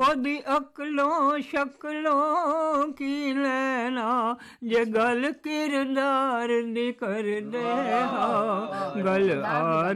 ओदी अकलों शकलों की लेना जे गल किरदार दी कर दे गल आ